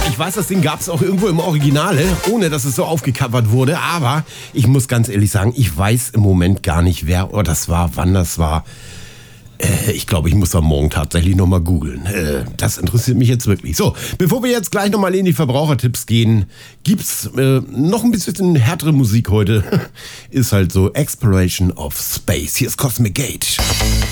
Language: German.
Ich weiß, das Ding gab es auch irgendwo im Originale, ohne dass es so aufgecovert wurde. Aber ich muss ganz ehrlich sagen, ich weiß im Moment gar nicht, wer das war, wann das war. Ich glaube, ich muss am Morgen tatsächlich nochmal googeln. Das interessiert mich jetzt wirklich. So, bevor wir jetzt gleich nochmal in die Verbrauchertipps gehen, gibt's noch ein bisschen härtere Musik heute. Ist halt so Exploration of Space. Hier ist Cosmic Gate.